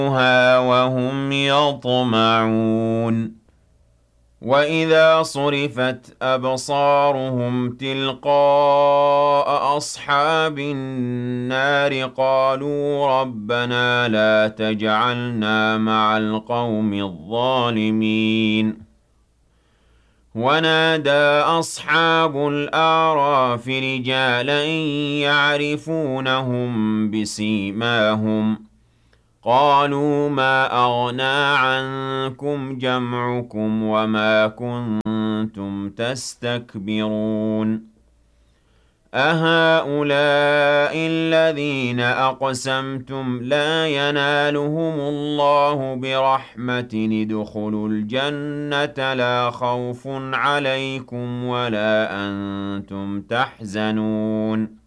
وهم يطمعون وإذا صرفت أبصارهم تلقاء أصحاب النار قالوا ربنا لا تجعلنا مع القوم الظالمين ونادى أصحاب الأعراف رجالا يعرفونهم بسيماهم قالوا ما أغنى عنكم جمعكم وما كنتم تستكبرون أهؤلاء الذين أقسمتم لا ينالهم الله برحمة ادخلوا الجنة لا خوف عليكم ولا أنتم تحزنون